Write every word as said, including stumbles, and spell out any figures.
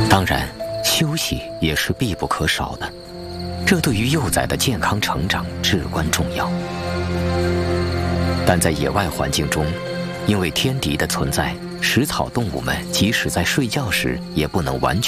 当然，休息也是必不可少的，这对于幼崽的健康成长至关重要。但在野外环境中，因为天敌的存在，食草动物们即使在睡觉时也不能完全